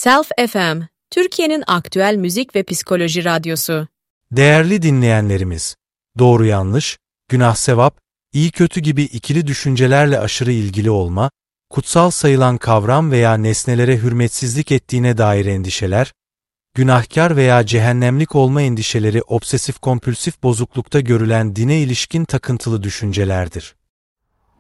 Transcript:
Self FM, Türkiye'nin aktüel müzik ve psikoloji radyosu. Değerli dinleyenlerimiz, doğru yanlış, günah sevap, iyi kötü gibi ikili düşüncelerle aşırı ilgili olma, kutsal sayılan kavram veya nesnelere hürmetsizlik ettiğine dair endişeler, günahkar veya cehennemlik olma endişeleri obsesif kompülsif bozuklukta görülen dine ilişkin takıntılı düşüncelerdir.